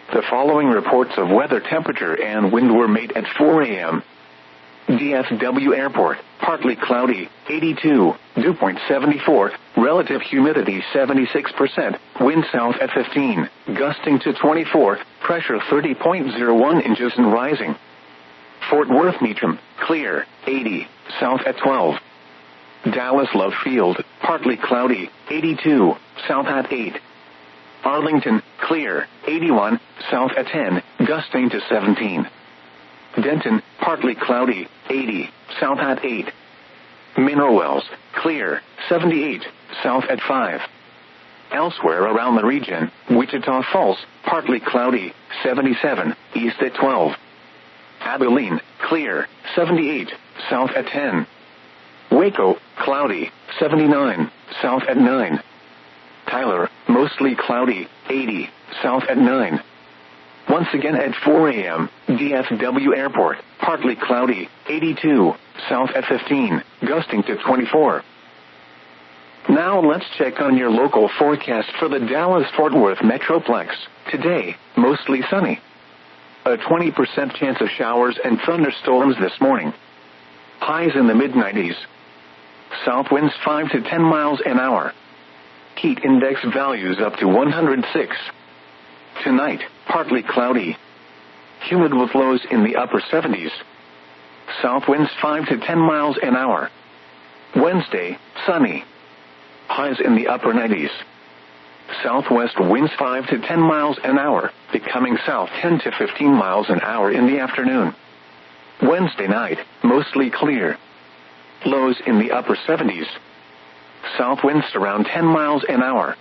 The following reports of weather, temperature, and wind were made at 4 a.m. DFW Airport, partly cloudy, 82, dew point 74, relative humidity 76%, wind south at 15, gusting to 24, pressure 30.01 inches and rising. Fort Worth Meacham, clear, 80, south at 12. Dallas Love Field, partly cloudy, 82, south at 8. Arlington, clear, 81, south at 10, gusting to 17. Denton, partly cloudy, 80, south at 8. Mineral Wells, clear, 78, south at 5. Elsewhere around the region, Wichita Falls, partly cloudy, 77, east at 12. Abilene, clear, 78, south at 10. Waco, cloudy, 79, south at 9. Tyler, mostly cloudy, 80, south at 9. Once again at 4 a.m., DFW Airport, partly cloudy, 82, south at 15, gusting to 24. Now let's check on your local forecast for the Dallas-Fort Worth Metroplex. Today, mostly sunny. A 20% chance of showers and thunderstorms this morning. Highs in the mid-90s. South winds 5 to 10 miles an hour. Heat index values up to 106. Tonight, partly cloudy. Humid with lows in the upper 70s. South winds 5 to 10 miles an hour. Wednesday, sunny. Highs in the upper 90s. Southwest winds 5 to 10 miles an hour, becoming south 10 to 15 miles an hour in the afternoon. Wednesday night, mostly clear. Lows in the upper 70s. South winds around 10 miles an hour.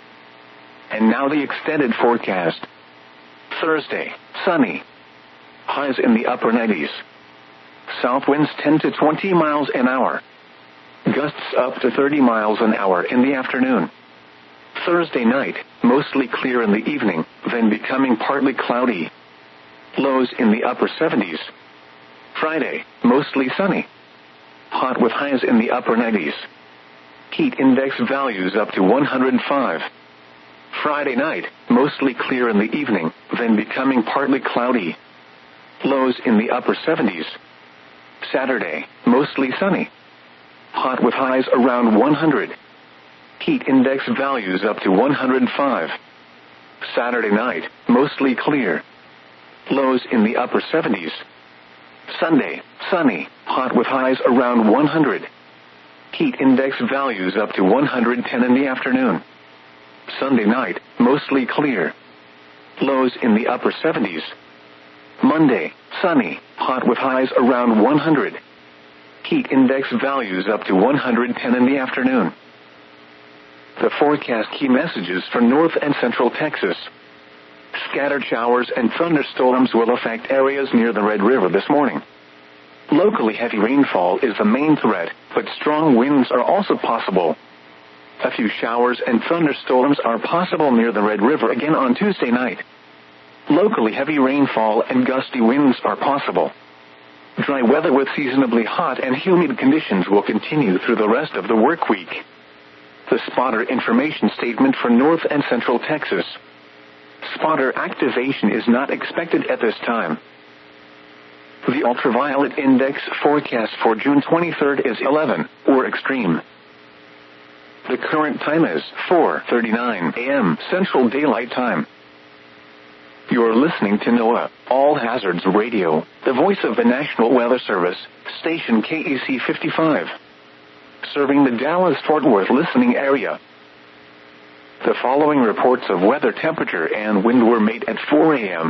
And now the extended forecast. Thursday, sunny. Highs in the upper 90s. South winds 10 to 20 miles an hour. Gusts up to 30 miles an hour in the afternoon. Thursday night, mostly clear in the evening, then becoming partly cloudy. Lows in the upper 70s. Friday, mostly sunny. Hot with highs in the upper 90s. Heat index values up to 105. Friday night, mostly clear in the evening, then becoming partly cloudy. Lows in the upper 70s. Saturday, mostly sunny. Hot with highs around 100. Heat index values up to 105. Saturday night, mostly clear. Lows in the upper 70s. Sunday, sunny, hot with highs around 100. Heat index values up to 110 in the afternoon. Sunday night, mostly clear. Lows in the upper 70s. Monday, sunny, hot with highs around 100. Heat index values up to 110 in the afternoon. The forecast key messages for North and Central Texas. Scattered showers and thunderstorms will affect areas near the Red River this morning. Locally heavy rainfall is the main threat, but strong winds are also possible. A few showers and thunderstorms are possible near the Red River again on Tuesday night. Locally heavy rainfall and gusty winds are possible. Dry weather with seasonably hot and humid conditions will continue through the rest of the work week. The spotter information statement for North and Central Texas. Spotter activation is not expected at this time. The ultraviolet index forecast for June 23rd is 11, or extreme. The current time is 4:39 a.m. Central Daylight Time. You're listening to NOAA, All Hazards Radio, the voice of the National Weather Service, station KEC 55. Serving the Dallas-Fort Worth listening area. The following reports of weather, temperature, and wind were made at 4 a.m.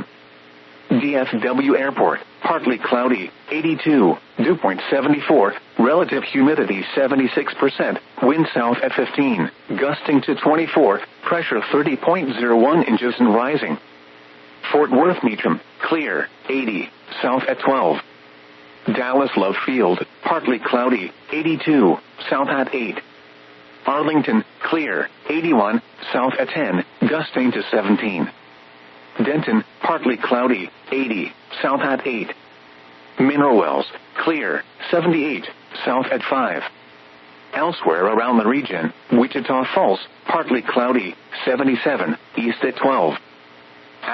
DFW Airport, partly cloudy, 82, dew point 74, relative humidity 76%, wind south at 15, gusting to 24, pressure 30.01 inches and rising. Fort Worth Meacham, clear, 80, south at 12. Dallas Love Field, partly cloudy, 82, south at 8. Arlington, clear, 81, south at 10, gusting to 17. Denton, partly cloudy, 80, south at 8. Mineral Wells, clear, 78, south at 5. Elsewhere around the region, Wichita Falls, partly cloudy, 77, east at 12.